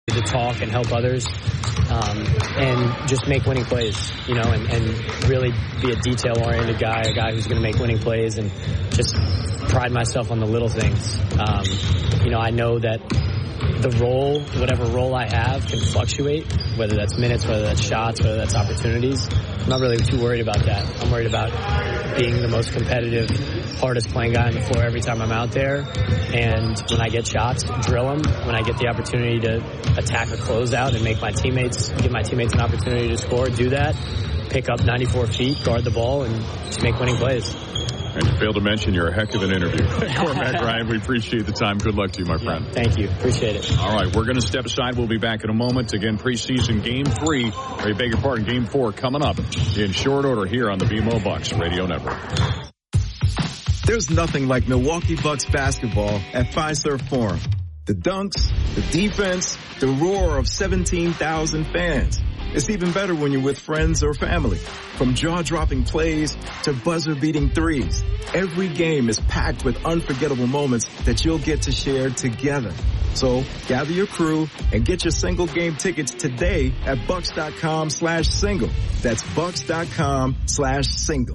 to talk and help others, and just make winning plays, and really be a detail-oriented guy, a guy who's going to make winning plays, and just pride myself on the little things. I know that the role, whatever role I have, can fluctuate, whether that's minutes, whether that's shots, whether that's opportunities. I'm not really too worried about that. I'm worried about being the most competitive, hardest playing guy on the floor every time I'm out there. And when I get shots, drill them. When I get the opportunity to attack a closeout and give my teammates an opportunity to score, do that. Pick up 94 feet, guard the ball, and just make winning plays. And you failed to mention you're a heck of an interview. Cormac Ryan, we appreciate the time. Good luck to you, my friend. Thank you. Appreciate it. All right, we're going to step aside. We'll be back in a moment. Again, preseason Game 4 coming up in short order here on the BMO Bucks Radio Network. There's nothing like Milwaukee Bucks basketball at Fiserv Forum. The dunks, the defense, the roar of 17,000 fans. It's even better when you're with friends or family. From jaw-dropping plays to buzzer-beating threes, every game is packed with unforgettable moments that you'll get to share together. So gather your crew and get your single game tickets today at Bucks.com/single. That's Bucks.com/single.